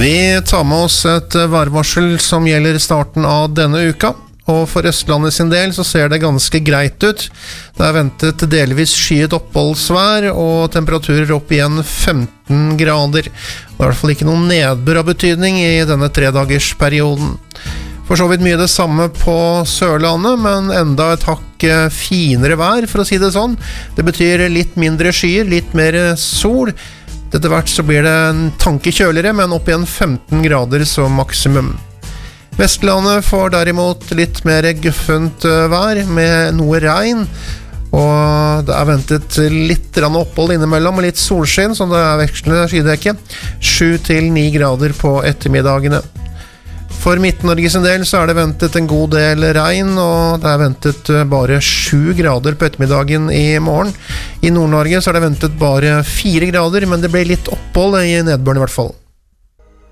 Vi tar med oss et værvarsel som gjelder starten av denne uka, og for Østlandet sin del så ser det ganske greit ut. Det ventet delvis skyet oppholdsvær og temperaturer opp igjen 15 grader. Det I hvert fall ikke noen nedbør av betydning I denne 3-dagersperioden. For så vidt mye det samme på Sørlandet, men enda et hakk finere vær, for å si det sånn. Det betyr litt mindre skyer, litt mer sol. Etter hvert så blir det en tanke kjøligere, men opp igjen 15 grader som maksimum. Vestlandet får derimot litt mer guffent vær med noe regn, og det ventet litt opphold innimellom og litt solskinn, så det vekslende skydekke. 7-9 grader på ettermiddagene. For Midt-Norge sin del så det ventet en god del regn, og det ventet bare 7 grader på ettermiddagen I morgen. I Nord-Norge så det ventet bare 4 grader, men det ble litt opphold I nedbøren I hvert fall.